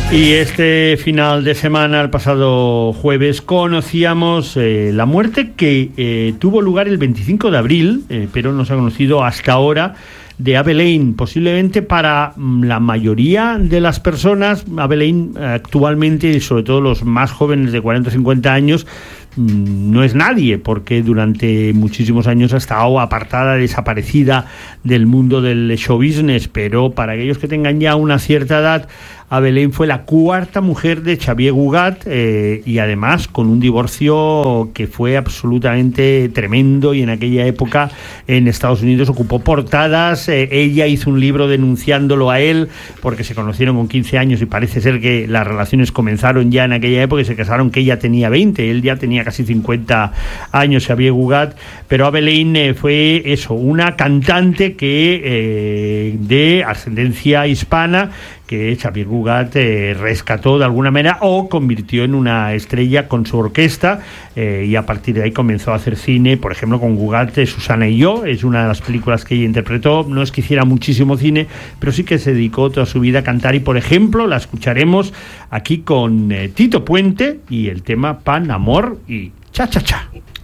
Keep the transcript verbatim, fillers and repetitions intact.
Y este final de semana, el pasado jueves, conocíamos eh, la muerte que eh, tuvo lugar el veinticinco de abril, eh, pero no se ha conocido hasta ahora, de Abbe Lane. Posiblemente para la mayoría de las personas, Abbe Lane actualmente, y sobre todo los más jóvenes de cuarenta a cincuenta años, no es nadie, porque durante muchísimos años ha estado apartada, desaparecida del mundo del show business, pero para aquellos que tengan ya una cierta edad, Abbe Lane fue la cuarta mujer de Xavier Cugat, eh, y además con un divorcio que fue absolutamente tremendo, y en aquella época en Estados Unidos ocupó portadas. Eh, ella hizo un libro denunciándolo a él porque se conocieron con quince años y parece ser que las relaciones comenzaron ya en aquella época y se casaron que ella tenía veinte, él ya tenía casi cincuenta años, Xavier Cugat. Pero Abbe Lane eh, fue eso, una cantante que eh, de ascendencia hispana, que Xavier Cugat eh, rescató de alguna manera o convirtió en una estrella con su orquesta, eh, y a partir de ahí comenzó a hacer cine, por ejemplo con Cugat, eh, Susana y yo, es una de las películas que ella interpretó. No es que hiciera muchísimo cine, pero sí que se dedicó toda su vida a cantar, y por ejemplo la escucharemos aquí con eh, Tito Puente y el tema Pan, Amor y Cha Cha Cha.